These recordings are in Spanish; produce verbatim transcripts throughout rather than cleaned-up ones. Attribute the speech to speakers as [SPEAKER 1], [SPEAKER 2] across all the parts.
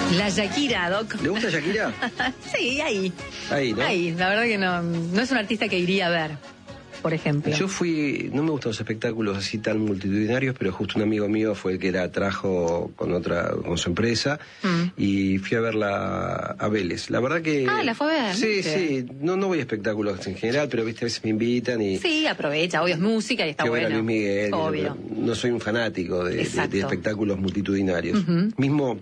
[SPEAKER 1] La Shakira, Doc.
[SPEAKER 2] ¿Le gusta Shakira?
[SPEAKER 1] Sí, ahí.
[SPEAKER 2] Ahí, ¿no?
[SPEAKER 1] Ahí, la verdad que no, no es un artista que iría a ver, por ejemplo.
[SPEAKER 2] Yo fui, no me gustan los espectáculos así tan multitudinarios, pero justo un amigo mío fue el que la trajo con otra, con su empresa, mm. y fui a verla a Vélez. La verdad que...
[SPEAKER 1] Ah, ¿la fue a ver?
[SPEAKER 2] Sí,
[SPEAKER 1] ¿Viste?
[SPEAKER 2] sí, no, no voy a espectáculos en general, pero viste, a veces me invitan y...
[SPEAKER 1] Sí, aprovecha, obvio, es música y está
[SPEAKER 2] que
[SPEAKER 1] bueno.
[SPEAKER 2] Ver a Luis Miguel,
[SPEAKER 1] obvio.
[SPEAKER 2] No, no soy un fanático de, de, de espectáculos multitudinarios.
[SPEAKER 1] Uh-huh.
[SPEAKER 2] Mismo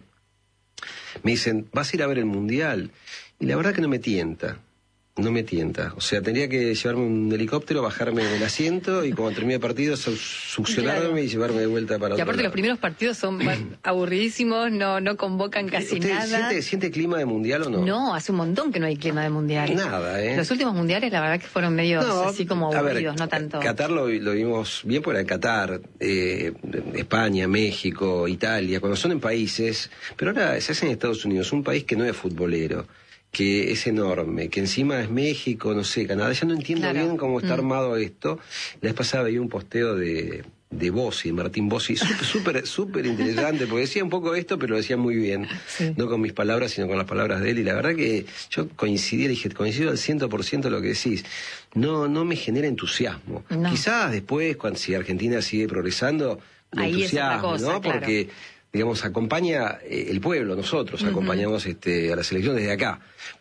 [SPEAKER 2] me dicen, ¿vas a ir a ver el Mundial? Y la verdad que no me tienta. No me tienta. O sea, tendría que llevarme un helicóptero, bajarme del asiento y cuando termine el partido su succionarme claro. y llevarme de vuelta para otro
[SPEAKER 1] Y aparte
[SPEAKER 2] lado.
[SPEAKER 1] Los primeros partidos son aburridísimos, no no convocan casi
[SPEAKER 2] ¿Usted
[SPEAKER 1] nada.
[SPEAKER 2] Siente, ¿Siente clima de mundial o no?
[SPEAKER 1] No, hace un montón que no hay clima de mundial.
[SPEAKER 2] Nada, ¿eh?
[SPEAKER 1] Los últimos mundiales la verdad que fueron medio no, así como aburridos, ver, no tanto.
[SPEAKER 2] Qatar lo, lo vimos bien por el Qatar, eh, España, México, Italia, cuando son en países, pero ahora se hace en Estados Unidos, un país que no es futbolero, que es enorme, que encima es México, no sé, Canadá, ya no entiendo claro. bien cómo está mm. armado esto. La vez pasada veía un posteo de, de Bossi, Martín Bossi, súper, súper interesante, porque decía un poco esto, pero lo decía muy bien, sí. no con mis palabras, sino con las palabras de él, y la verdad que yo coincidí, le dije, coincido al ciento por ciento lo que decís, no, no me genera entusiasmo. No. Quizás después, cuando si Argentina sigue progresando, me
[SPEAKER 1] ahí
[SPEAKER 2] entusiasmo,
[SPEAKER 1] es otra cosa,
[SPEAKER 2] ¿no?
[SPEAKER 1] Claro.
[SPEAKER 2] Porque... digamos, acompaña eh, el pueblo, nosotros uh-huh. acompañamos este, a la selección desde acá,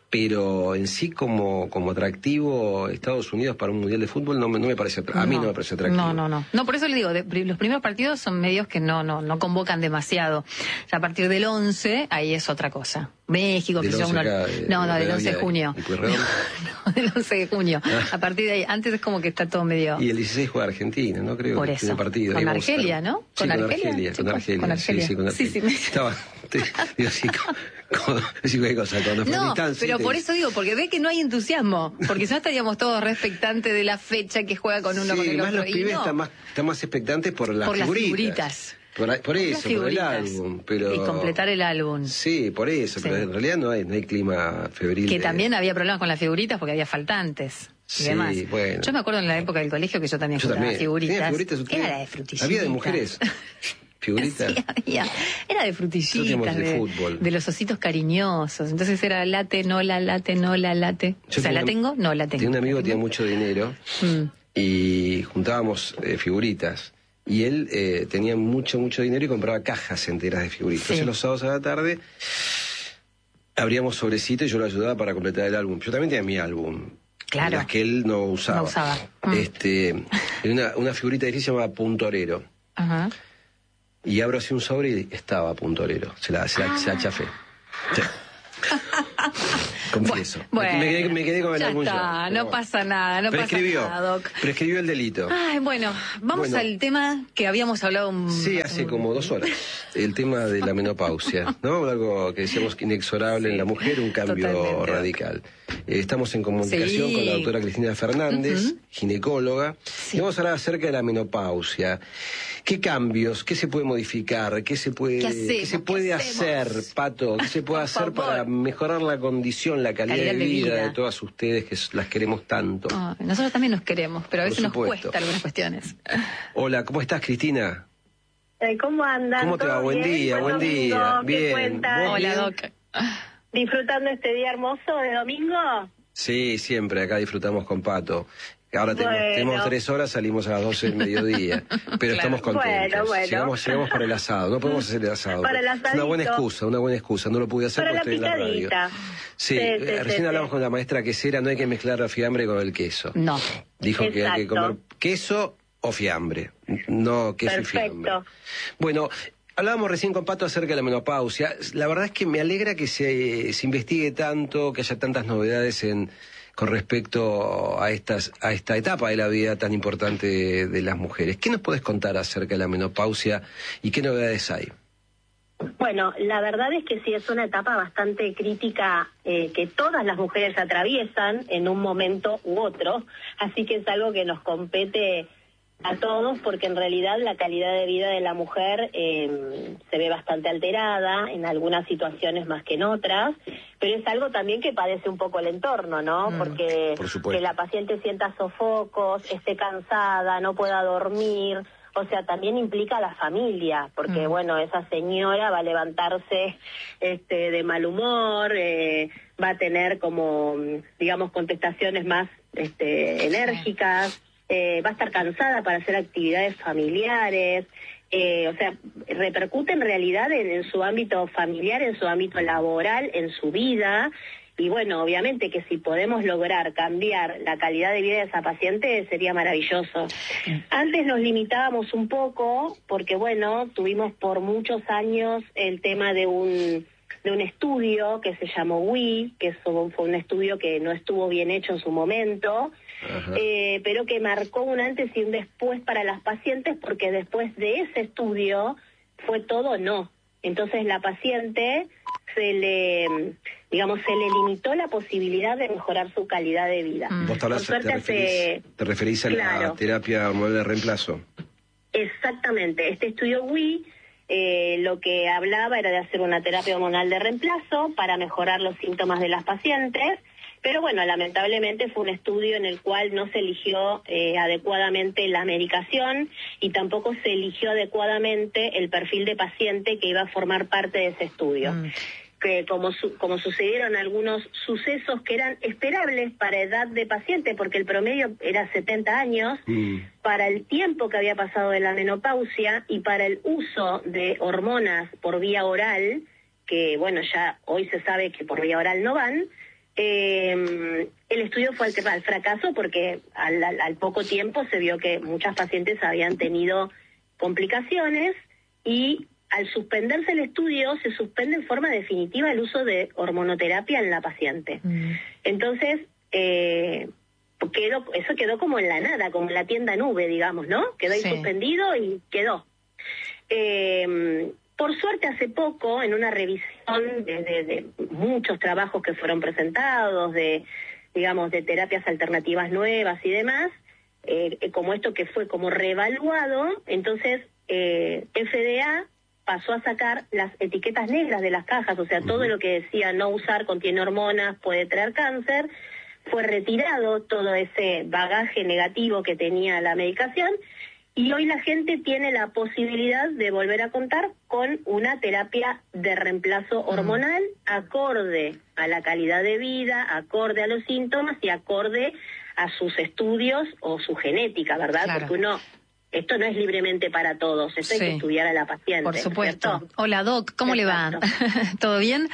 [SPEAKER 2] pero en sí como, como atractivo Estados Unidos para un mundial de fútbol no me, no me parece, a
[SPEAKER 1] no,
[SPEAKER 2] mí no me parece atractivo.
[SPEAKER 1] No, no, no, no, por eso le digo, de, los primeros partidos son medios que no, no, no convocan demasiado. Ya a partir del once, ahí es otra cosa. México, que uno...
[SPEAKER 2] acá, eh,
[SPEAKER 1] no, no, del once de junio.
[SPEAKER 2] ¿Y
[SPEAKER 1] no, no, del once de junio. Ah. A partir de ahí, antes es como que está todo medio...
[SPEAKER 2] Y el dieciséis juega Argentina, ¿no? Creo
[SPEAKER 1] por
[SPEAKER 2] que
[SPEAKER 1] eso.
[SPEAKER 2] tiene partido.
[SPEAKER 1] Con Argelia, ¿no?
[SPEAKER 2] Sí,
[SPEAKER 1] ¿Con,
[SPEAKER 2] con
[SPEAKER 1] Argelia?
[SPEAKER 2] Argelia,
[SPEAKER 1] Sí,
[SPEAKER 2] con Argelia.
[SPEAKER 1] Con Argelia.
[SPEAKER 2] Sí, sí, con Argelia.
[SPEAKER 1] Sí, sí, me...
[SPEAKER 2] Estaba, te, digo así, con, con, sí, cosa, con
[SPEAKER 1] no,
[SPEAKER 2] pero
[SPEAKER 1] sí, por te... eso digo, porque ve que no hay entusiasmo, porque ya estaríamos todos re expectantes de la fecha que juega con uno
[SPEAKER 2] sí,
[SPEAKER 1] con el
[SPEAKER 2] más
[SPEAKER 1] otro.
[SPEAKER 2] los pibes
[SPEAKER 1] no.
[SPEAKER 2] están más, están más expectantes por las
[SPEAKER 1] por
[SPEAKER 2] figuritas.
[SPEAKER 1] Las figuritas.
[SPEAKER 2] Por, por eso, por el álbum. Pero...
[SPEAKER 1] y completar el álbum.
[SPEAKER 2] Sí, por eso, sí. Pero en realidad no hay, no hay clima febril.
[SPEAKER 1] Que
[SPEAKER 2] de...
[SPEAKER 1] también había problemas con las figuritas porque había faltantes. Y
[SPEAKER 2] sí,
[SPEAKER 1] demás.
[SPEAKER 2] Bueno.
[SPEAKER 1] Yo me acuerdo en la época del colegio que yo también
[SPEAKER 2] yo
[SPEAKER 1] jugaba
[SPEAKER 2] también.
[SPEAKER 1] figuritas.
[SPEAKER 2] figuritas
[SPEAKER 1] ¿Qué era la de frutillitas?
[SPEAKER 2] Había de mujeres. Figuritas.
[SPEAKER 1] Sí, había. Era de frutillitas,
[SPEAKER 2] de,
[SPEAKER 1] de,
[SPEAKER 2] fútbol.
[SPEAKER 1] de los ositos cariñosos. Entonces era late, no la late, no la late.
[SPEAKER 2] Yo
[SPEAKER 1] o sea,
[SPEAKER 2] tenía,
[SPEAKER 1] la tengo, no la tengo.
[SPEAKER 2] Tenía un amigo que tenía mucho dinero mm. y juntábamos eh, figuritas. Y él eh, tenía mucho, mucho dinero y compraba cajas enteras de figuritas. Sí. Entonces los sábados a la tarde abríamos sobrecitos y yo lo ayudaba para completar el álbum. Yo también tenía mi álbum.
[SPEAKER 1] Claro.
[SPEAKER 2] Las que él no usaba.
[SPEAKER 1] No usaba. Mm.
[SPEAKER 2] Este, una, una figurita difícil llamada Puntorero.
[SPEAKER 1] Ajá.
[SPEAKER 2] Y abro así un sobre y estaba Puntorero. Se la, se la, ah. se la chafé. Sí. Confieso.
[SPEAKER 1] Bueno,
[SPEAKER 2] me, quedé, me quedé con el
[SPEAKER 1] ya
[SPEAKER 2] álbum
[SPEAKER 1] está,
[SPEAKER 2] yo.
[SPEAKER 1] no pasa nada, no
[SPEAKER 2] prescribió,
[SPEAKER 1] pasa nada, Doc.
[SPEAKER 2] Prescribió el delito.
[SPEAKER 1] Ay, bueno, vamos
[SPEAKER 2] bueno,
[SPEAKER 1] al tema que habíamos hablado un...
[SPEAKER 2] Sí, hace como dos horas. El tema de la menopausia, ¿no? Algo que decíamos que inexorable sí, en la mujer, un cambio totalmente. Radical. Eh, estamos en comunicación sí. con la doctora Cristina Fernández, uh-huh. ginecóloga, sí. y vamos a hablar acerca de la menopausia. ¿Qué cambios? ¿Qué se puede modificar? ¿Qué se puede, ¿Qué hacemos, ¿qué se puede ¿qué hacer, Pato? ¿Qué se puede hacer favor. para mejorar la condición, la calidad, calidad de, vida de vida de todas ustedes que las queremos tanto?
[SPEAKER 1] Oh, nosotros también nos queremos, pero a veces nos cuesta algunas cuestiones.
[SPEAKER 2] Hola, ¿cómo estás, Cristina?
[SPEAKER 3] ¿Cómo andan?
[SPEAKER 2] ¿Cómo te va? Buen
[SPEAKER 3] bien?
[SPEAKER 2] día, buen día. Bien.
[SPEAKER 1] Hola, Doc.
[SPEAKER 3] ¿Disfrutando este día hermoso de domingo?
[SPEAKER 2] Sí, siempre. Acá disfrutamos con Pato. Ahora tenemos,
[SPEAKER 3] bueno.
[SPEAKER 2] tenemos tres horas, salimos a las doce del mediodía, pero claro. estamos contentos.
[SPEAKER 3] Bueno, bueno.
[SPEAKER 2] Llegamos, llegamos para el asado, no podemos hacer el asado.
[SPEAKER 3] Para el
[SPEAKER 2] es una buena excusa, una buena excusa, no lo pude hacer
[SPEAKER 3] para
[SPEAKER 2] porque estoy en la radio. Sí,
[SPEAKER 3] sí,
[SPEAKER 2] eh,
[SPEAKER 3] sí
[SPEAKER 2] recién
[SPEAKER 3] sí,
[SPEAKER 2] hablamos
[SPEAKER 3] sí.
[SPEAKER 2] con la maestra quesera, no hay que mezclar la fiambre con el queso.
[SPEAKER 1] No.
[SPEAKER 2] Dijo
[SPEAKER 3] Exacto.
[SPEAKER 2] que hay que comer queso o fiambre, no queso
[SPEAKER 3] Perfecto.
[SPEAKER 2] y fiambre. Bueno, hablábamos recién con Pato acerca de la menopausia. La verdad es que me alegra que se, se investigue tanto, que haya tantas novedades en... con respecto a estas a esta etapa de la vida tan importante de, de las mujeres. ¿Qué nos puedes contar acerca de la menopausia y qué novedades hay?
[SPEAKER 3] Bueno, la verdad es que sí es una etapa bastante crítica eh, que todas las mujeres atraviesan en un momento u otro, así que es algo que nos compete a todos porque en realidad la calidad de vida de la mujer eh, se ve bastante alterada en algunas situaciones más que en otras, pero es algo también que padece un poco el entorno, ¿no?
[SPEAKER 2] Mm,
[SPEAKER 3] porque
[SPEAKER 2] por
[SPEAKER 3] que la paciente sienta sofocos, esté cansada, no pueda dormir, o sea, también implica a la familia, porque, mm. bueno, esa señora va a levantarse este, de mal humor, eh, va a tener como, digamos, contestaciones más este, enérgicas, eh, va a estar cansada para hacer actividades familiares, eh, o sea, repercute en realidad en, en su ámbito familiar, en su ámbito laboral, en su vida. Y bueno, obviamente que si podemos lograr cambiar la calidad de vida de esa paciente sería maravilloso. Antes nos limitábamos un poco porque, bueno, tuvimos por muchos años el tema de un de un estudio que se llamó W I, que eso fue un estudio que no estuvo bien hecho en su momento, eh, pero que marcó un antes y un después para las pacientes, porque después de ese estudio fue todo no. Entonces la paciente se le, digamos, se le limitó la posibilidad de mejorar su calidad de vida.
[SPEAKER 2] Mm. ¿Vos te, hablas, te, referís, se... te referís a claro. la terapia hormonal de reemplazo?
[SPEAKER 3] Exactamente. Este estudio W I eh, lo que hablaba era de hacer una terapia hormonal de reemplazo para mejorar los síntomas de las pacientes, pero bueno, lamentablemente fue un estudio en el cual no se eligió eh, adecuadamente la medicación y tampoco se eligió adecuadamente el perfil de paciente que iba a formar parte de ese estudio. Mm. Que como, su, como sucedieron algunos sucesos que eran esperables para edad de paciente, porque el promedio era setenta años, mm. para el tiempo que había pasado de la menopausia y para el uso de hormonas por vía oral, que bueno, ya hoy se sabe que por vía oral no van, eh, el estudio fue al, al fracaso porque al, al, al poco tiempo se vio que muchas pacientes habían tenido complicaciones y al suspenderse el estudio, se suspende en forma definitiva el uso de hormonoterapia en la paciente. Mm. Entonces, eh, quedó, eso quedó como en la nada, como en la tienda nube, digamos, ¿no? Quedó ahí sí. suspendido y quedó. Eh, por suerte, hace poco, en una revisión de, de, de muchos trabajos que fueron presentados, de, digamos, de terapias alternativas nuevas y demás, eh, como esto que fue como reevaluado, entonces eh, F D A pasó a sacar las etiquetas negras de las cajas, o sea, uh-huh. todo lo que decía no usar, contiene hormonas, puede traer cáncer, fue retirado todo ese bagaje negativo que tenía la medicación, y hoy la gente tiene la posibilidad de volver a contar con una terapia de reemplazo hormonal uh-huh. acorde a la calidad de vida, acorde a los síntomas y acorde a sus estudios o su genética, ¿verdad? Claro. Porque uno... Esto no es libremente para todos, esto sí. hay que estudiar a la paciente.
[SPEAKER 1] Por supuesto. ¿Cierto? Hola, Doc, ¿cómo
[SPEAKER 3] Exacto.
[SPEAKER 1] le va? ¿Todo bien?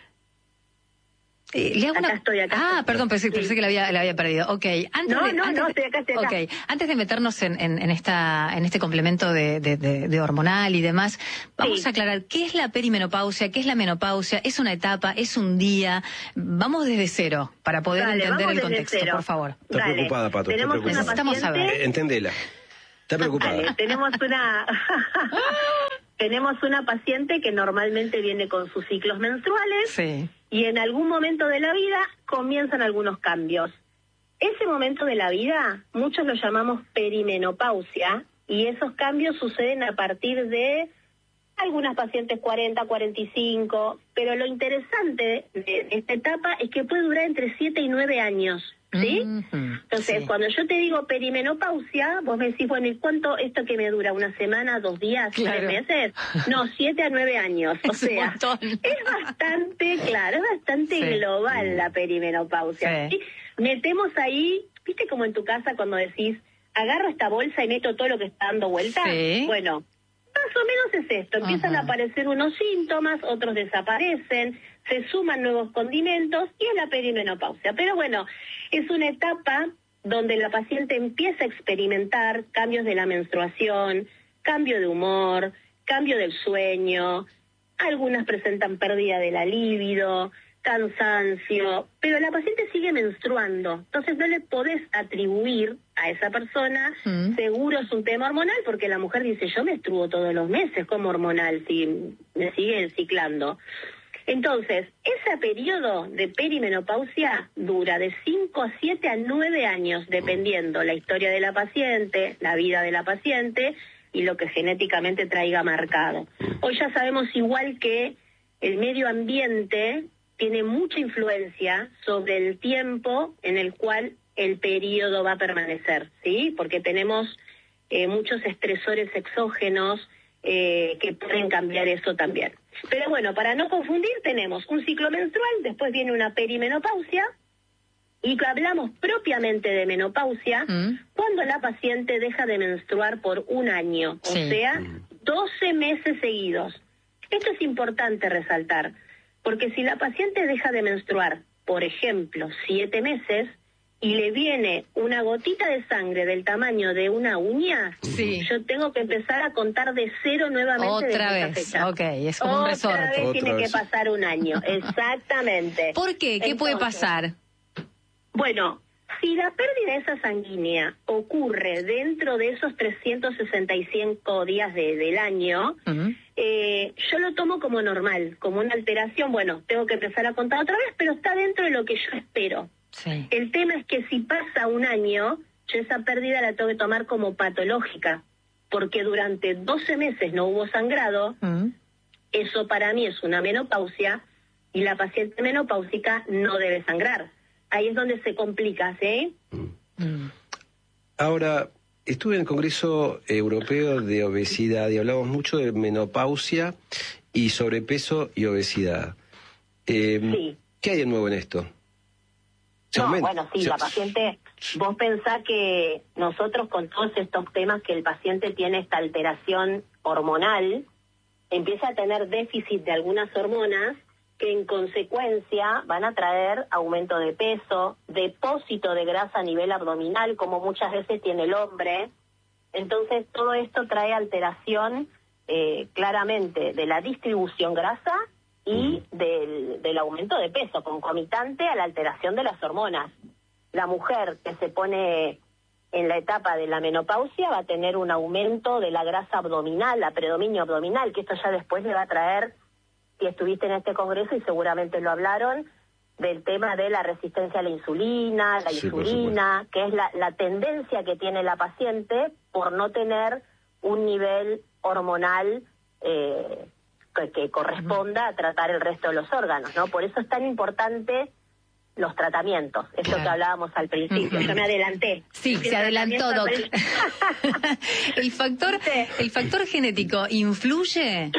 [SPEAKER 1] Eh, ¿le hago
[SPEAKER 3] acá
[SPEAKER 1] una...
[SPEAKER 3] estoy, acá
[SPEAKER 1] Ah,
[SPEAKER 3] estoy.
[SPEAKER 1] perdón, pensé,
[SPEAKER 3] sí.
[SPEAKER 1] pensé que la había, la había perdido. Ok. Antes
[SPEAKER 3] no,
[SPEAKER 1] de,
[SPEAKER 3] no,
[SPEAKER 1] antes
[SPEAKER 3] no,
[SPEAKER 1] de...
[SPEAKER 3] estoy acá, estoy acá.
[SPEAKER 1] Okay. Antes de meternos en, en, en, esta, en este complemento de, de, de, de hormonal y demás, vamos sí. a aclarar qué es la perimenopausia, qué es la menopausia, es una etapa, es un día. Vamos desde cero para poder
[SPEAKER 3] Dale,
[SPEAKER 1] entender el contexto,
[SPEAKER 3] cero.
[SPEAKER 1] por favor.
[SPEAKER 2] Está
[SPEAKER 3] Dale.
[SPEAKER 2] preocupada, Pato,
[SPEAKER 3] Tenemos
[SPEAKER 2] está preocupada.
[SPEAKER 3] Una
[SPEAKER 1] Necesitamos
[SPEAKER 3] paciente...
[SPEAKER 1] saber.
[SPEAKER 2] Eh, entendela. Está preocupada.
[SPEAKER 3] Vale, tenemos una tenemos una paciente que normalmente viene con sus ciclos menstruales
[SPEAKER 1] sí.
[SPEAKER 3] y en algún momento de la vida comienzan algunos cambios. Ese momento de la vida, muchos lo llamamos perimenopausia, y esos cambios suceden a partir de algunas pacientes cuarenta, cuarenta y cinco, pero lo interesante de esta etapa es que puede durar entre siete y nueve años. ¿Sí? Uh-huh, Entonces, sí. cuando yo te digo perimenopausia, vos me decís, bueno, ¿y cuánto esto que me dura? ¿Una semana, dos días,
[SPEAKER 1] claro.
[SPEAKER 3] tres meses? No, siete a nueve años. O
[SPEAKER 1] es
[SPEAKER 3] sea, es bastante, claro, es bastante sí. global la perimenopausia. Sí. ¿Sí? Metemos ahí, ¿viste como en tu casa cuando decís, agarro esta bolsa y meto todo lo que está dando vuelta?
[SPEAKER 1] Sí.
[SPEAKER 3] Bueno, más o menos es esto. Empiezan uh-huh. a aparecer unos síntomas, otros desaparecen, se suman nuevos condimentos y es la perimenopausia. Pero bueno, es una etapa donde la paciente empieza a experimentar cambios de la menstruación, cambio de humor, cambio del sueño, algunas presentan pérdida de la libido, cansancio, pero la paciente sigue menstruando, entonces no le podés atribuir a esa persona, mm. seguro es un tema hormonal, porque la mujer dice, yo menstruo todos los meses como hormonal, si me sigue ciclando. Entonces, ese periodo de perimenopausia dura de cinco a siete a nueve años, dependiendo la historia de la paciente, la vida de la paciente y lo que genéticamente traiga marcado. Hoy ya sabemos igual que el medio ambiente tiene mucha influencia sobre el tiempo en el cual el periodo va a permanecer, ¿sí? Porque tenemos eh, muchos estresores exógenos eh, que pueden cambiar eso también. Pero bueno, para no confundir, tenemos un ciclo menstrual, después viene una perimenopausia, y hablamos propiamente de menopausia mm. cuando la paciente deja de menstruar por un año, sí. o sea, doce meses seguidos. Esto es importante resaltar, porque si la paciente deja de menstruar, por ejemplo, siete meses, y le viene una gotita de sangre del tamaño de una uña, sí. yo tengo que empezar a contar de cero nuevamente.
[SPEAKER 1] Otra
[SPEAKER 3] desde
[SPEAKER 1] vez,
[SPEAKER 3] esa fecha.
[SPEAKER 1] ok, es como
[SPEAKER 3] Otra
[SPEAKER 1] un resorte.
[SPEAKER 3] Otra vez tiene
[SPEAKER 2] vez.
[SPEAKER 3] que pasar un año, exactamente.
[SPEAKER 1] ¿Por qué? ¿Qué Entonces, puede pasar?
[SPEAKER 3] Bueno, si la pérdida de esa sanguínea ocurre dentro de esos trescientos sesenta y cinco días de, del año, uh-huh. eh, yo lo tomo como normal, como una alteración. Bueno, tengo que empezar a contar otra vez, pero está dentro de lo que yo espero. Sí. El tema es que si pasa un año, yo esa pérdida la tengo que tomar como patológica, porque durante doce meses no hubo sangrado, uh-huh. eso para mí es una menopausia, y la paciente menopáusica no debe sangrar. Ahí es donde se complica, ¿sí?
[SPEAKER 2] Mm. Ahora, estuve en el Congreso Europeo de Obesidad y hablamos mucho de menopausia y sobrepeso y obesidad. Eh, sí. ¿Qué hay de nuevo en esto?
[SPEAKER 3] No, bueno, sí, la paciente, vos pensás que nosotros con todos estos temas que el paciente tiene esta alteración hormonal, empieza a tener déficit de algunas hormonas, que en consecuencia van a traer aumento de peso, depósito de grasa a nivel abdominal, como muchas veces tiene el hombre. Entonces, todo esto trae alteración eh, claramente de la distribución grasa y del, del aumento de peso, concomitante a la alteración de las hormonas. La mujer que se pone en la etapa de la menopausia va a tener un aumento de la grasa abdominal, la predominio abdominal, que esto ya después le va a traer, si estuviste en este congreso y seguramente lo hablaron, del tema de la resistencia a la insulina, la sí, insulina, que es la, la tendencia que tiene la paciente por no tener un nivel hormonal eh, que, que corresponda a tratar el resto de los órganos, ¿no? Por eso es tan importante los tratamientos, esto claro. que hablábamos al principio. Uh-huh. Yo me adelanté.
[SPEAKER 1] Sí, se adelantó, Doc. el factor, el factor genético influye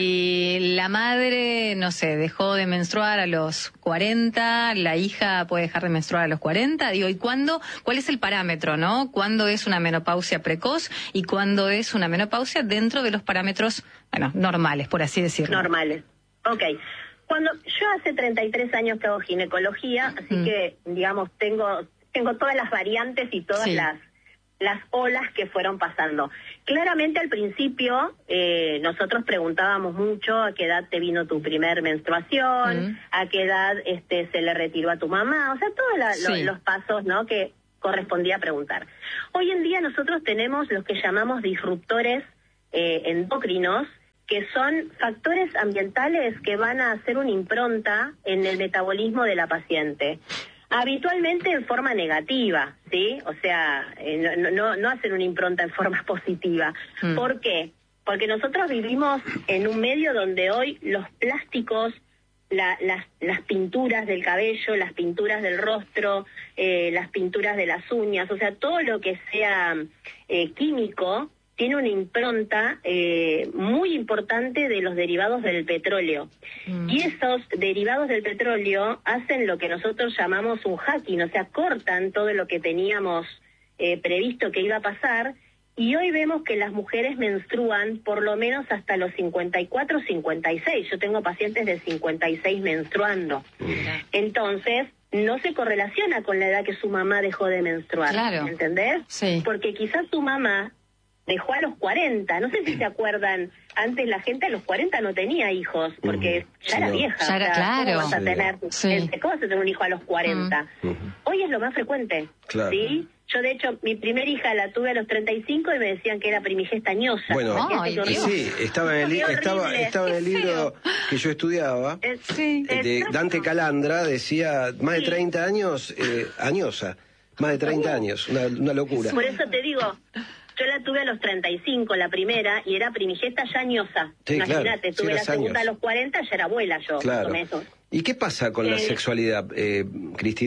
[SPEAKER 1] si la madre, no sé, dejó de menstruar a los cuarenta, la hija puede dejar de menstruar a los cuarenta, digo, ¿y cuándo? ¿Cuál es el parámetro, no? ¿Cuándo es una menopausia precoz y cuándo es una menopausia dentro de los parámetros, bueno, normales, por así decirlo?
[SPEAKER 3] Normales. Okay. Cuando yo hace treinta y tres años que hago ginecología, así mm. que, digamos, tengo tengo todas las variantes y todas sí. las las olas que fueron pasando. Claramente al principio eh, nosotros preguntábamos mucho a qué edad te vino tu primer menstruación, mm. a qué edad este se le retiró a tu mamá, o sea, todos la, sí. lo, los pasos, ¿no?, que correspondía preguntar. Hoy en día nosotros tenemos los que llamamos disruptores eh, endocrinos, que son factores ambientales que van a hacer una impronta en el metabolismo de la paciente. Habitualmente en forma negativa, ¿sí? O sea, eh, no, no, no hacen una impronta en forma positiva. Mm. ¿Por qué? Porque nosotros vivimos en un medio donde hoy los plásticos, la, las, las pinturas del cabello, las pinturas del rostro, eh, las pinturas de las uñas, o sea, todo lo que sea eh, químico, tiene una impronta eh, muy importante de los derivados del petróleo. Mm. Y esos derivados del petróleo hacen lo que nosotros llamamos un hacking, o sea, cortan todo lo que teníamos eh, previsto que iba a pasar, y hoy vemos que las mujeres menstruan por lo menos hasta los cincuenta y cuatro, cincuenta y seis. Yo tengo pacientes de cincuenta y seis menstruando. Mm. Entonces, no se correlaciona con la edad que su mamá dejó de menstruar, claro. ¿entendés? Sí. Porque quizás tu mamá dejó a los cuarenta, no sé si se acuerdan, antes la gente a los cuarenta no tenía hijos, porque uh-huh. ya sí, era vieja.
[SPEAKER 1] Ya era, o sea, claro.
[SPEAKER 3] ¿Cómo vas a tener, sí. ¿cómo vas a tener un hijo a los cuarenta? Uh-huh. Hoy es lo más frecuente, claro. ¿sí? Yo, de hecho, mi primer hija la tuve a los treinta y cinco y me decían que era primigestañosa.
[SPEAKER 2] Bueno, oh, sí, estaba en el, estaba, estaba en el libro que yo estudiaba, es, sí, de Dante Calandra, decía, más de treinta años, eh, añosa, más de treinta años, una, una locura.
[SPEAKER 3] Por eso te digo... Yo la tuve a los treinta y cinco, la primera, y era primigesta ya añosa. Sí, imagínate, claro, tuve la segunda años. A los cuarenta, ya era abuela yo.
[SPEAKER 2] Claro.
[SPEAKER 3] Con eso.
[SPEAKER 2] ¿Y qué pasa con eh, la sexualidad, eh, Cristina?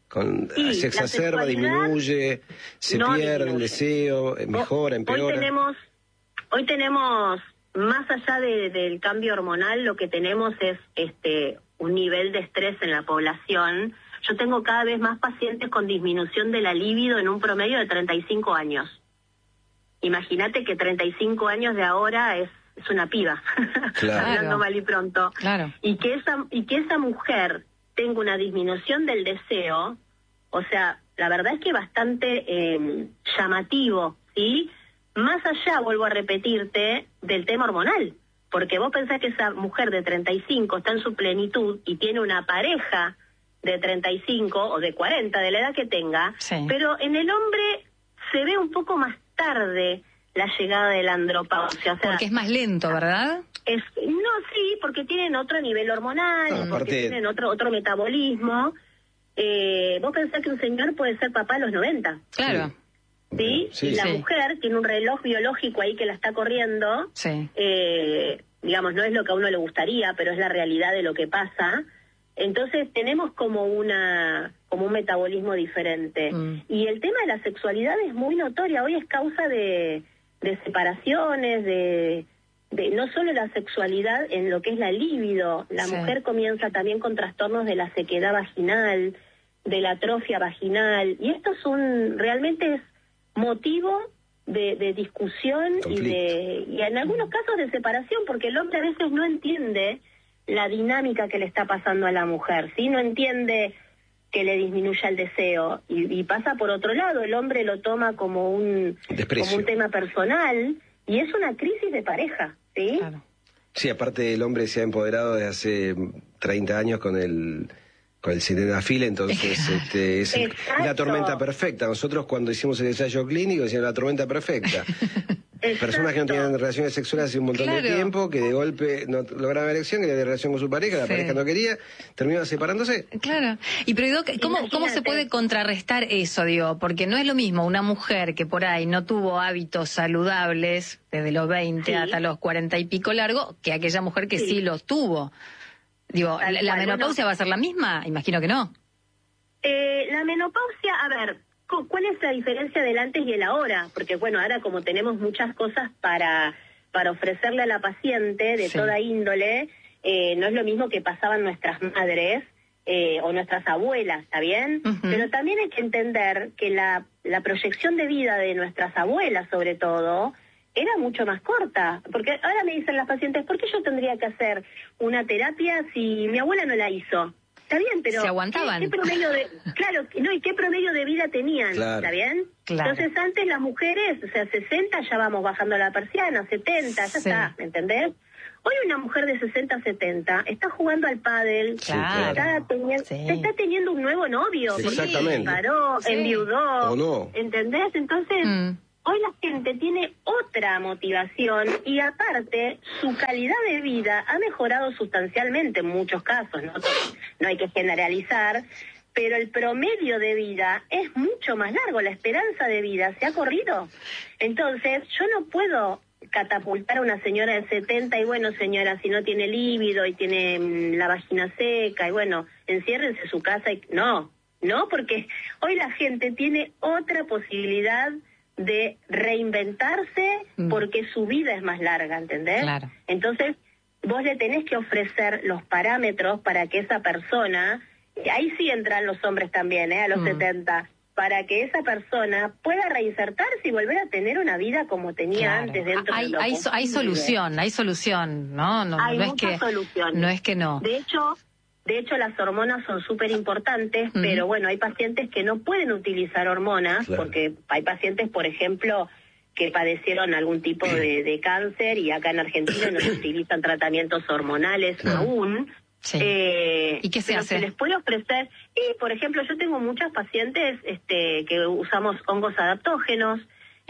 [SPEAKER 2] Con,
[SPEAKER 3] Sí,
[SPEAKER 2] se exacerba,
[SPEAKER 3] la
[SPEAKER 2] disminuye, se
[SPEAKER 3] no
[SPEAKER 2] pierde
[SPEAKER 3] disminuye.
[SPEAKER 2] el deseo, mejora, empeora.
[SPEAKER 3] Hoy tenemos, hoy tenemos, más allá de, del cambio hormonal, lo que tenemos es este un nivel de estrés en la población. Yo tengo cada vez más pacientes con disminución de la libido en un promedio de treinta y cinco años. Imagínate que treinta y cinco años de ahora es, es una piba,
[SPEAKER 1] Claro.
[SPEAKER 3] hablando mal y pronto.
[SPEAKER 1] Claro.
[SPEAKER 3] Y que esa, y que esa mujer tenga una disminución del deseo, o sea, la verdad es que bastante eh, llamativo, ¿sí? Más allá, vuelvo a repetirte, del tema hormonal, porque vos pensás que esa mujer de treinta y cinco está en su plenitud y tiene una pareja de treinta y cinco o de cuarenta, de la edad que tenga,
[SPEAKER 1] Sí.
[SPEAKER 3] pero en el hombre se ve un poco más tarde la llegada de la andropausia. O sea,
[SPEAKER 1] Porque es más lento, ¿verdad?
[SPEAKER 3] es, no, sí, porque tienen otro nivel hormonal,
[SPEAKER 2] Ah,
[SPEAKER 3] porque
[SPEAKER 2] aparte-
[SPEAKER 3] tienen otro otro metabolismo. Eh, vos pensás que un señor puede ser papá a los noventa,
[SPEAKER 1] Claro.
[SPEAKER 3] ¿sí?
[SPEAKER 2] Sí,
[SPEAKER 3] y la
[SPEAKER 1] sí.
[SPEAKER 3] mujer tiene un reloj biológico ahí que la está corriendo.
[SPEAKER 1] Sí.
[SPEAKER 3] Eh, digamos, no es lo que a uno le gustaría, pero es la realidad de lo que pasa. Entonces tenemos como una como un metabolismo diferente.
[SPEAKER 1] Mm.
[SPEAKER 3] Y el tema de la sexualidad es muy notoria. Hoy es causa de, de separaciones, de, de no solo la sexualidad en lo que es la libido. La
[SPEAKER 1] Sí.
[SPEAKER 3] mujer comienza también con trastornos de la sequedad vaginal, de la atrofia vaginal. Y esto es un realmente es motivo de, de discusión y
[SPEAKER 2] Conflicto.
[SPEAKER 3] de y en algunos casos de separación, porque el hombre a veces no entiende la dinámica que le está pasando a la mujer, ¿sí? No entiende que le disminuya el deseo y, y pasa por otro lado, el hombre lo toma como un
[SPEAKER 2] Desprecio.
[SPEAKER 3] como un tema personal y es una crisis de pareja, ¿sí?
[SPEAKER 1] Claro.
[SPEAKER 2] Sí, aparte el hombre se ha empoderado desde hace treinta años con el con el sildenafil, entonces este, es el-
[SPEAKER 3] Exacto.
[SPEAKER 2] la tormenta perfecta. Nosotros cuando hicimos el ensayo clínico decían la tormenta perfecta. Personas que no
[SPEAKER 3] Exacto.
[SPEAKER 2] tienen relaciones sexuales hace un montón
[SPEAKER 1] Claro.
[SPEAKER 2] de tiempo, que de golpe no lograban erección, que de relación con su pareja, la
[SPEAKER 1] Sí.
[SPEAKER 2] pareja no quería, terminaban separándose.
[SPEAKER 1] Claro. Y pero Doc, ¿cómo, ¿cómo se
[SPEAKER 3] Imagínate.
[SPEAKER 1] puede contrarrestar eso, digo? Porque no es lo mismo una mujer que por ahí no tuvo hábitos saludables desde los veinte
[SPEAKER 3] Sí.
[SPEAKER 1] hasta los cuarenta y pico largo, que aquella mujer que sí,
[SPEAKER 3] Sí.
[SPEAKER 1] los tuvo. Digo,
[SPEAKER 3] Tal
[SPEAKER 1] ¿la, la
[SPEAKER 3] cual,
[SPEAKER 1] menopausia
[SPEAKER 3] bueno.
[SPEAKER 1] va a ser la misma? Imagino que no.
[SPEAKER 3] Eh, la menopausia, a ver, cu- ¿cuál es la diferencia del antes y el ahora? Porque bueno, ahora como tenemos muchas cosas para, para ofrecerle a la paciente de
[SPEAKER 1] Sí.
[SPEAKER 3] toda índole, eh, no es lo mismo que pasaban nuestras madres eh, o nuestras abuelas, ¿está bien?
[SPEAKER 1] Ujú.
[SPEAKER 3] Pero también hay que entender que la, la proyección de vida de nuestras abuelas, sobre todo, era mucho más corta. Porque ahora me dicen las pacientes, ¿por qué yo tendría que hacer una terapia si mi abuela no la hizo? Está bien, pero
[SPEAKER 1] Se aguantaban.
[SPEAKER 3] ¿qué, qué promedio de, claro, no, y qué promedio de vida tenían?
[SPEAKER 2] Claro.
[SPEAKER 3] ¿Está bien?
[SPEAKER 1] Claro.
[SPEAKER 3] Entonces antes las mujeres, o sea, sesenta ya vamos bajando la persiana, setenta, ya
[SPEAKER 1] Sí.
[SPEAKER 3] está, ¿me entendés? Hoy una mujer de sesenta, setenta está jugando al pádel,
[SPEAKER 1] Claro.
[SPEAKER 3] está, teni-
[SPEAKER 1] Sí.
[SPEAKER 3] está teniendo un nuevo novio,
[SPEAKER 2] Sí,
[SPEAKER 3] porque
[SPEAKER 2] exactamente.
[SPEAKER 3] se separó,
[SPEAKER 1] Sí.
[SPEAKER 3] enviudó,
[SPEAKER 2] O no.
[SPEAKER 3] ¿entendés? Entonces,
[SPEAKER 1] Mm.
[SPEAKER 3] hoy la gente tiene otra motivación y aparte su calidad de vida ha mejorado sustancialmente en muchos casos, ¿no? No hay que generalizar, pero el promedio de vida es mucho más largo, la esperanza de vida se ha corrido. Entonces, yo no puedo catapultar a una señora de setenta y bueno, señora, si no tiene líbido y tiene mm, la vagina seca y bueno, enciérrense en su casa y no, no, porque hoy la gente tiene otra posibilidad de reinventarse
[SPEAKER 1] Mm.
[SPEAKER 3] porque su vida es más larga, ¿entendés?
[SPEAKER 1] Claro.
[SPEAKER 3] Entonces, vos le tenés que ofrecer los parámetros para que esa persona, y ahí sí entran los hombres también, ¿eh? A los
[SPEAKER 1] Mm.
[SPEAKER 3] setenta, para que esa persona pueda reinsertarse y volver a tener una vida como tenía
[SPEAKER 1] Claro.
[SPEAKER 3] antes dentro
[SPEAKER 1] hay,
[SPEAKER 3] de lo
[SPEAKER 1] hay, so- hay
[SPEAKER 3] posible.
[SPEAKER 1] solución, hay solución, ¿no? No,
[SPEAKER 3] Hay
[SPEAKER 1] no es
[SPEAKER 3] muchas
[SPEAKER 1] que
[SPEAKER 3] soluciones.
[SPEAKER 1] no es que no.
[SPEAKER 3] De hecho, de hecho las hormonas son súper importantes,
[SPEAKER 1] Ujú.
[SPEAKER 3] pero bueno, hay pacientes que no pueden utilizar hormonas,
[SPEAKER 2] Claro.
[SPEAKER 3] porque hay pacientes, por ejemplo, que padecieron algún tipo de, de cáncer y acá en Argentina no se utilizan tratamientos hormonales
[SPEAKER 2] Claro.
[SPEAKER 3] aún.
[SPEAKER 1] Sí.
[SPEAKER 3] Eh,
[SPEAKER 1] ¿Y qué se
[SPEAKER 3] pero
[SPEAKER 1] hace?
[SPEAKER 3] Se les puede ofrecer, y por ejemplo, yo tengo muchas pacientes este, que usamos hongos adaptógenos,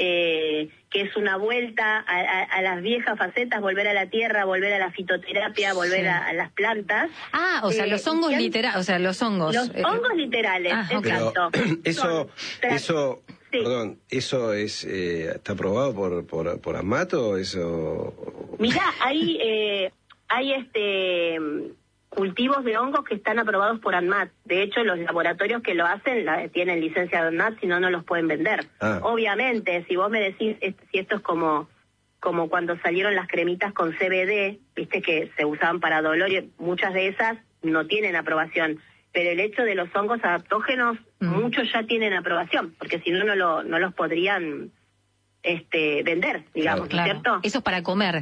[SPEAKER 3] eh, que es una vuelta a, a, a las viejas facetas, volver a la tierra, volver a la fitoterapia, volver
[SPEAKER 1] Sí.
[SPEAKER 3] a, a las plantas.
[SPEAKER 1] Ah, o sea,
[SPEAKER 3] Eh,
[SPEAKER 1] los hongos
[SPEAKER 3] y han-
[SPEAKER 1] literales, o sea, los hongos.
[SPEAKER 3] Los
[SPEAKER 1] eh,
[SPEAKER 3] hongos literales,
[SPEAKER 1] ah, ok.
[SPEAKER 2] Pero
[SPEAKER 3] exacto.
[SPEAKER 2] eso,
[SPEAKER 3] Son tra-
[SPEAKER 2] eso,
[SPEAKER 3] Sí.
[SPEAKER 2] perdón, eso es, eh, está aprobado por, por, por AMAT o eso.
[SPEAKER 3] Mirá, hay, eh, hay este cultivos de hongos que están aprobados por ANMAT. De hecho, los laboratorios que lo hacen la, tienen licencia de ANMAT, si no, no los pueden vender. Ah. Obviamente, si vos me decís si esto es como como cuando salieron las cremitas con C B D, viste que se usaban para dolor, y muchas de esas no tienen aprobación. Pero el hecho de los hongos adaptógenos, mm. muchos ya tienen aprobación, porque si no, no, lo, no los podrían este, vender, digamos,
[SPEAKER 1] claro,
[SPEAKER 3] ¿cierto?
[SPEAKER 1] Claro. Eso es para comer.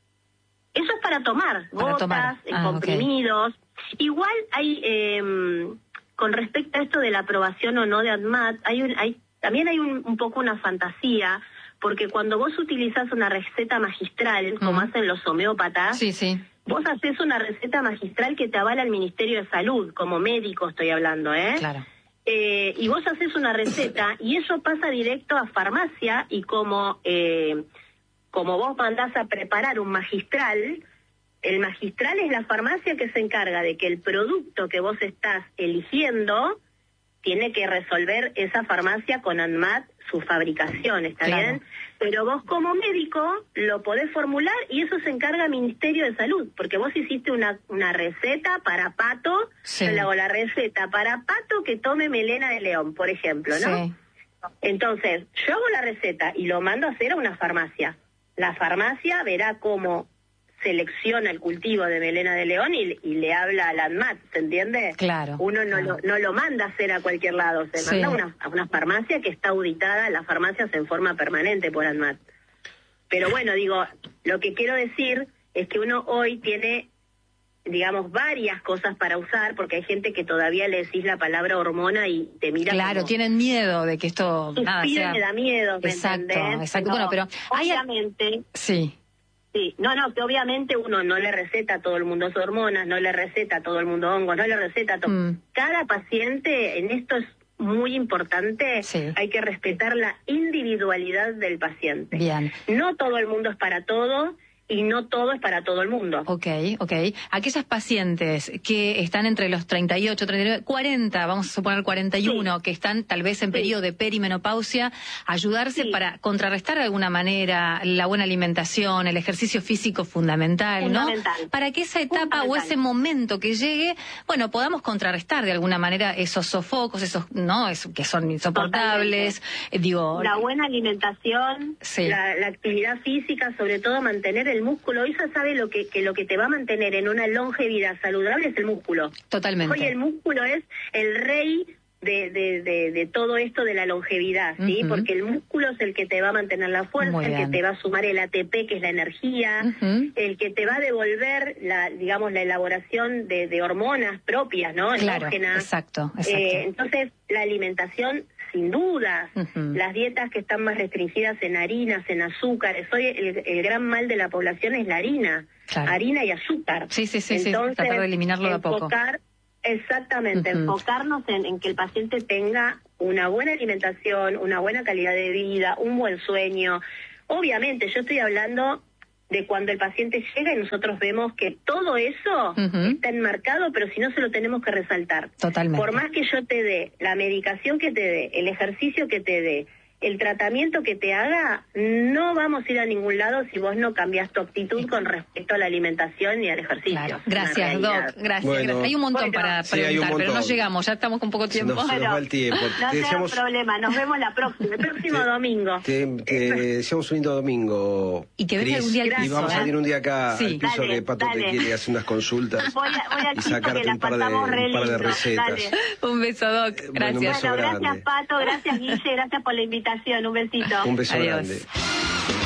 [SPEAKER 3] Eso es para tomar, para gotas, tomar. Ah, comprimidos. Okay. Igual hay, eh, con respecto a esto de la aprobación o no de ANMAT, hay, un, hay también hay un, un poco una fantasía, porque cuando vos utilizás una receta magistral, como mm. hacen los homeópatas,
[SPEAKER 1] sí, sí.
[SPEAKER 3] vos haces una receta magistral que te avala el Ministerio de Salud, como médico estoy hablando, ¿eh?
[SPEAKER 1] Claro.
[SPEAKER 3] Eh, y vos haces una receta y eso pasa directo a farmacia, y como eh, como vos mandás a preparar un magistral, el magistral es la farmacia que se encarga de que el producto que vos estás eligiendo tiene que resolver esa farmacia con ANMAT su fabricación, ¿está claro. bien? Pero vos como médico lo podés formular y eso se encarga el Ministerio de Salud, porque vos hiciste una, una receta para Pato, sí. yo le hago la receta para Pato que tome melena de león, por ejemplo, ¿no? Sí. Entonces, yo hago la receta y lo mando a hacer a una farmacia. La farmacia verá cómo selecciona el cultivo de melena de león y, y le habla al ANMAT, ¿se entiende?
[SPEAKER 1] Claro.
[SPEAKER 3] Uno no,
[SPEAKER 1] claro.
[SPEAKER 3] Lo, no lo manda a hacer a cualquier lado, se sí. manda a una, a una farmacia que está auditada, las farmacias en forma permanente por ANMAT. Pero bueno, digo, lo que quiero decir es que uno hoy tiene, digamos, varias cosas para usar, porque hay gente que todavía le decís la palabra hormona y te mira
[SPEAKER 1] claro,
[SPEAKER 3] como...
[SPEAKER 1] tienen miedo de que esto... Nada, sea...
[SPEAKER 3] me da miedo, ¿me
[SPEAKER 1] exacto,
[SPEAKER 3] entendés?
[SPEAKER 1] exacto, bueno, pero...
[SPEAKER 3] Obviamente...
[SPEAKER 1] Hay... Sí.
[SPEAKER 3] Sí, no, no, que obviamente uno no le receta a todo el mundo hormonas, no le receta a todo el mundo hongos, no le receta a todo... Mm. Cada paciente, en esto es muy importante, sí. hay que respetar la individualidad del paciente.
[SPEAKER 1] Bien.
[SPEAKER 3] No todo el mundo es para todo, y no todo es para todo el mundo.
[SPEAKER 1] Ok, ok. Aquellas pacientes que están entre los treinta y ocho, treinta y nueve, cuarenta, vamos a suponer cuarenta y uno, sí. que están tal vez en sí. periodo de perimenopausia, ayudarse sí. para contrarrestar de alguna manera la buena alimentación, el ejercicio físico fundamental,
[SPEAKER 3] fundamental.
[SPEAKER 1] ¿no? Para que esa etapa o ese momento que llegue, bueno, podamos contrarrestar de alguna manera esos sofocos, esos, ¿no? Es, que son insoportables. Eh, digo,
[SPEAKER 3] la buena alimentación, sí. la, la actividad física, sobre todo mantener el músculo. Isa sabe lo que, que lo que te va a mantener en una longevidad saludable es el músculo.
[SPEAKER 1] Totalmente.
[SPEAKER 3] Hoy el músculo es el rey de, de, de, de todo esto de la longevidad, ¿sí? Uh-huh. Porque el músculo es el que te va a mantener la fuerza, el que te va a sumar el A T P, que es la energía, uh-huh. el que te va a devolver la, digamos, la elaboración de, de hormonas propias, ¿no?
[SPEAKER 1] Claro, exacto, exacto.
[SPEAKER 3] Eh, entonces, la alimentación, sin duda, uh-huh. las dietas que están más restringidas en harinas, en azúcares. Hoy el, el gran mal de la población es la harina, claro. harina y azúcar.
[SPEAKER 1] Sí, sí, sí,
[SPEAKER 3] entonces,
[SPEAKER 1] sí. tratar de eliminarlo de a poco.
[SPEAKER 3] Exactamente, uh-huh. enfocarnos en, en que el paciente tenga una buena alimentación, una buena calidad de vida, un buen sueño. Obviamente, yo estoy hablando de cuando el paciente llega y nosotros vemos que todo eso uh-huh. está enmarcado, pero si no se lo tenemos que resaltar.
[SPEAKER 1] Totalmente.
[SPEAKER 3] Por más que yo te dé la medicación que te dé, el ejercicio que te dé, el tratamiento que te haga, no vamos a ir a ningún lado si vos no cambias tu actitud con respecto a la alimentación y al ejercicio. Claro.
[SPEAKER 1] Gracias, Doc. Gracias,
[SPEAKER 2] bueno,
[SPEAKER 1] gracias. Hay un montón bueno, para
[SPEAKER 2] sí,
[SPEAKER 1] preguntar,
[SPEAKER 2] montón.
[SPEAKER 1] pero no llegamos, ya estamos con poco tiempo.
[SPEAKER 2] Nos,
[SPEAKER 3] bueno,
[SPEAKER 2] nos va el tiempo.
[SPEAKER 3] No
[SPEAKER 2] te
[SPEAKER 3] te
[SPEAKER 2] deseamos...
[SPEAKER 3] problema, nos vemos la próxima, el próximo
[SPEAKER 2] te,
[SPEAKER 3] domingo.
[SPEAKER 2] Te, te deseamos un lindo domingo.
[SPEAKER 1] Y que venga algún día al piso.
[SPEAKER 2] Y vamos
[SPEAKER 1] ¿eh?
[SPEAKER 2] a venir un día acá
[SPEAKER 1] sí.
[SPEAKER 2] al piso
[SPEAKER 3] dale,
[SPEAKER 2] que Pato
[SPEAKER 3] dale.
[SPEAKER 2] te quiere hacer unas consultas.
[SPEAKER 3] Voy, a, voy al
[SPEAKER 2] y sacarte
[SPEAKER 3] que
[SPEAKER 2] un par de, un par de recetas.
[SPEAKER 3] Dale.
[SPEAKER 1] Un beso, Doc. Gracias.
[SPEAKER 2] Bueno, un beso
[SPEAKER 3] bueno,
[SPEAKER 2] grande.
[SPEAKER 3] gracias, Pato, gracias, Guille, gracias por la invitación. Un besito.
[SPEAKER 2] Un beso
[SPEAKER 1] Adiós.
[SPEAKER 2] grande.